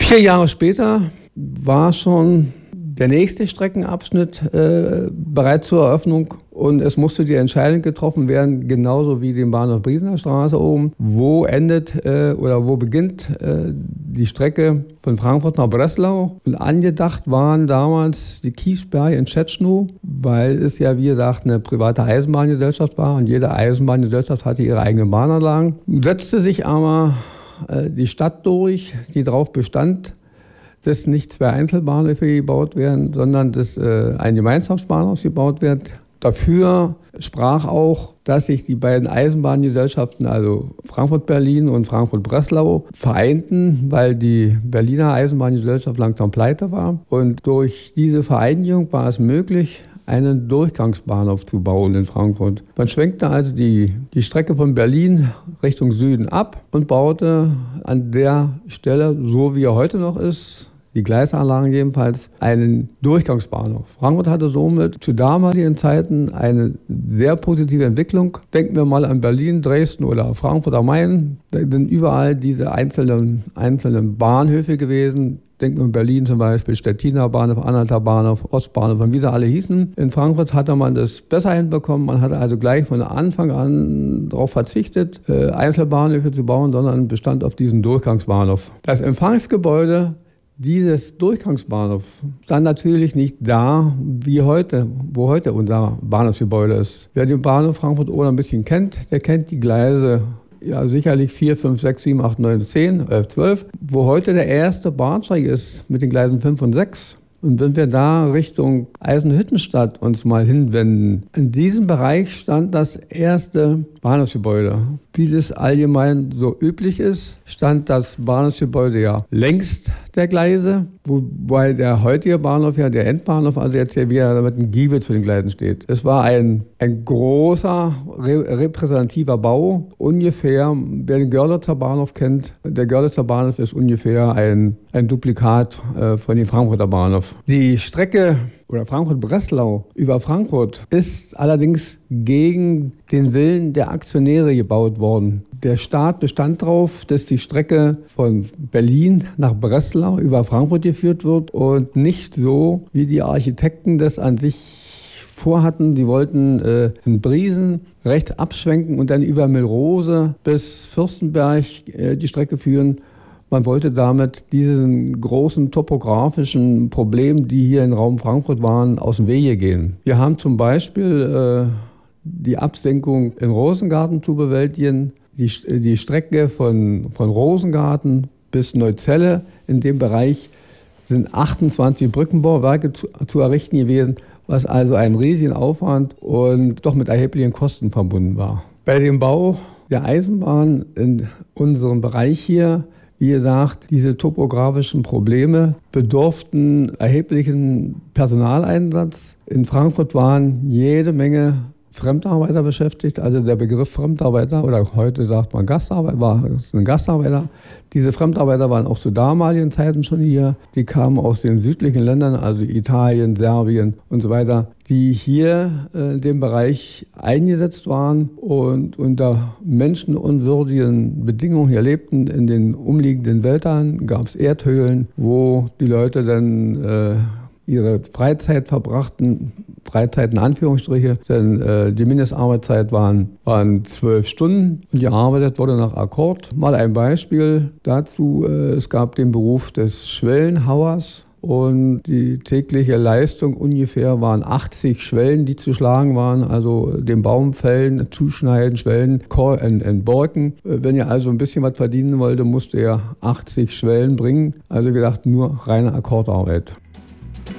4 Jahre später war schon der nächste Streckenabschnitt bereit zur Eröffnung und es musste die Entscheidung getroffen werden, genauso wie den Bahnhof Briesener Straße oben, wo endet oder wo beginnt die Strecke von Frankfurt nach Breslau. Und angedacht waren damals die Kiesberge in Tschetschnow, weil es ja, wie gesagt, eine private Eisenbahngesellschaft war und jede Eisenbahngesellschaft hatte ihre eigenen Bahnanlagen. Setzte sich aber die Stadt durch, die darauf bestand, dass nicht 2 Einzelbahnhöfe gebaut werden, sondern dass ein Gemeinschaftsbahnhof gebaut wird. Dafür sprach auch, dass sich die beiden Eisenbahngesellschaften, also Frankfurt-Berlin und Frankfurt-Breslau, vereinten, weil die Berliner Eisenbahngesellschaft langsam pleite war. Und durch diese Vereinigung war es möglich, einen Durchgangsbahnhof zu bauen in Frankfurt. Man schwenkte also die Strecke von Berlin Richtung Süden ab und baute an der Stelle, so wie er heute noch ist, die Gleisanlagen jedenfalls, einen Durchgangsbahnhof. Frankfurt hatte somit zu damaligen Zeiten eine sehr positive Entwicklung. Denken wir mal an Berlin, Dresden oder Frankfurt am Main. Da sind überall diese einzelnen Bahnhöfe gewesen. Denken wir an Berlin zum Beispiel, Stettiner Bahnhof, Anhalter Bahnhof, Ostbahnhof und wie sie alle hießen. In Frankfurt hatte man das besser hinbekommen. Man hatte also gleich von Anfang an darauf verzichtet, Einzelbahnhöfe zu bauen, sondern bestand auf diesem Durchgangsbahnhof. Das Empfangsgebäude dieses Durchgangsbahnhof stand natürlich nicht da, wie heute, wo heute unser Bahnhofsgebäude ist. Wer den Bahnhof Frankfurt-Oder ein bisschen kennt, der kennt die Gleise, ja sicherlich 4, 5, 6, 7, 8, 9, 10, 11, 12, wo heute der erste Bahnsteig ist mit den Gleisen 5 und 6. Und wenn wir da Richtung Eisenhüttenstadt uns mal hinwenden, in diesem Bereich stand das erste Bahnhofsgebäude. Wie das allgemein so üblich ist, stand das Bahnhofsgebäude ja längst der Gleise, wobei der heutige Bahnhof ja, der Endbahnhof, also jetzt hier wieder mit einem Giebel zu den Gleisen steht. Es war ein großer, repräsentativer Bau, ungefähr, wer den Görlitzer Bahnhof kennt, der Görlitzer Bahnhof ist ungefähr ein Duplikat von dem Frankfurter Bahnhof. Die Strecke oder Frankfurt-Breslau über Frankfurt ist allerdings gegen den Willen der Aktionäre gebaut worden. Der Staat bestand darauf, dass die Strecke von Berlin nach Breslau über Frankfurt geführt wird und nicht so, wie die Architekten das an sich vorhatten. Die wollten in Briesen rechts abschwenken und dann über Milrose bis Fürstenberg die Strecke führen. Man wollte damit diesen großen topografischen Problemen, die hier im Raum Frankfurt waren, aus dem Wege gehen. Wir haben zum Beispiel die Absenkung in Rosengarten zu bewältigen, die Strecke von Rosengarten bis Neuzelle. In dem Bereich sind 28 Brückenbauwerke zu errichten gewesen, was also einen riesigen Aufwand und doch mit erheblichen Kosten verbunden war. Bei dem Bau der Eisenbahn in unserem Bereich hier, wie gesagt, diese topografischen Probleme bedurften erheblichen Personaleinsatz. In Frankfurt waren jede Menge Fremdarbeiter beschäftigt, also der Begriff Fremdarbeiter oder heute sagt man Gastarbeiter, war ein Gastarbeiter. Diese Fremdarbeiter waren auch zu damaligen Zeiten schon hier. Die kamen aus den südlichen Ländern, also Italien, Serbien und so weiter, die hier in dem Bereich eingesetzt waren und unter menschenunwürdigen Bedingungen hier lebten. In den umliegenden Wäldern gab es Erdhöhlen, wo die Leute dann ihre Freizeit verbrachten, Freizeit in Anführungsstriche, denn die Mindestarbeitszeit waren 12 Stunden und gearbeitet wurde nach Akkord. Mal ein Beispiel dazu, es gab den Beruf des Schwellenhauers und die tägliche Leistung ungefähr waren 80 Schwellen, die zu schlagen waren, also den Baum fällen, zuschneiden, Schwellen, entborken. Wenn ihr also ein bisschen was verdienen wollte, musste ihr 80 Schwellen bringen, also wie gesagt nur reine Akkordarbeit.